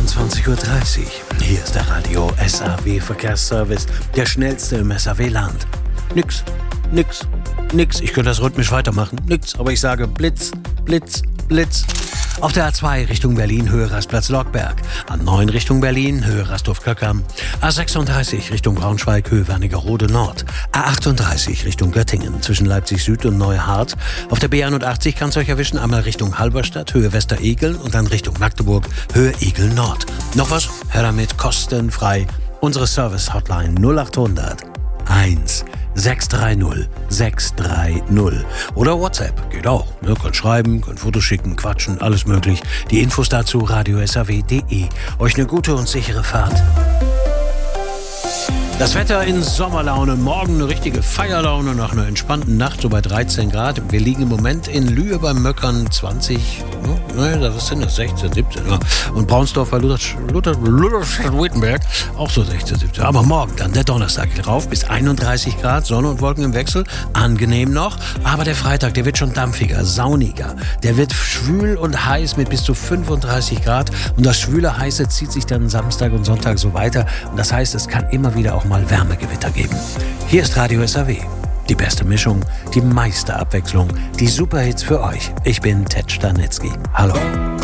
22:30 Uhr. Hier ist der Radio SAW Verkehrsservice, der schnellste im SAW-Land. Nix. Ich könnte das rhythmisch weitermachen. Nix, aber ich sage Blitz. Auf der A2 Richtung Berlin, Höhe Rastplatz Lockberg. A9 Richtung Berlin, Höhe Rastorf-Köckern. A36 Richtung Braunschweig, Höhe Wernigerode Nord. A38 Richtung Göttingen, zwischen Leipzig Süd und Neuhardt. Auf der B81 kann es euch erwischen, einmal Richtung Halberstadt, Höhe Westeregeln und dann Richtung Magdeburg, Höhe Egel Nord. Noch was? Hör damit kostenfrei. Unsere Service-Hotline 0800 1 630 630. Oder WhatsApp, geht auch. Ne? Könnt schreiben, könnt Fotos schicken, quatschen, alles möglich. Die Infos dazu radiosaw.de. Euch eine gute und sichere Fahrt. Das Wetter in Sommerlaune, morgen eine richtige Feierlaune nach einer entspannten Nacht, so bei 13 Grad. Wir liegen im Moment in Lühe beim Möckern 20, was sind das, 16, 17, ja. Und Braunsdorf bei Lutherstadt-Wittenberg auch so 16, 17. Aber morgen dann der Donnerstag rauf bis 31 Grad, Sonne und Wolken im Wechsel, angenehm noch. Aber der Freitag, der wird schon dampfiger, sauniger. Der wird schwül und heiß mit bis zu 35 Grad. Und das schwüle Heiße zieht sich dann Samstag und Sonntag so weiter. Und das heißt, es kann immer wieder auch mal Wärmegewitter geben. Hier ist Radio SAW. Die beste Mischung, die meiste Abwechslung, die Superhits für euch. Ich bin Ted Stanitzky. Hallo.